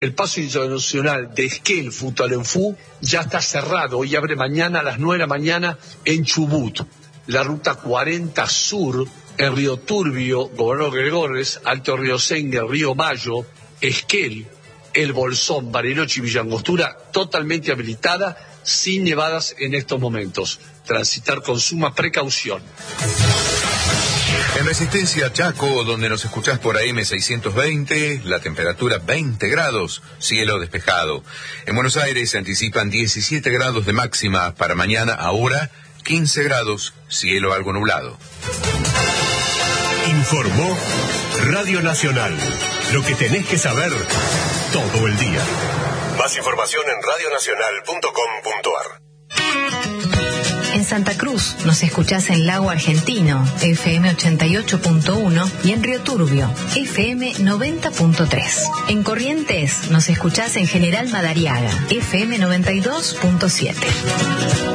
El paso internacional de Esquel, Futaleufú, ya está cerrado y abre mañana a las 9 de la mañana en Chubut. La ruta 40 Sur, en Río Turbio, Gobernador Gregores, Alto Río Sengue, Río Mayo, Esquel, El Bolsón, Bariloche y Villangostura, totalmente habilitada, sin nevadas en estos momentos. Transitar con suma precaución. En Resistencia Chaco, donde nos escuchás por AM620, la temperatura 20 grados, cielo despejado. En Buenos Aires se anticipan 17 grados de máxima para mañana, ahora 15 grados, cielo algo nublado. Informó Radio Nacional. Lo que tenés que saber todo el día. Más información en radionacional.com.ar. En Santa Cruz nos escuchás en Lago Argentino, FM 88.1, y en Río Turbio, FM 90.3. En Corrientes nos escuchás en General Madariaga, FM 92.7.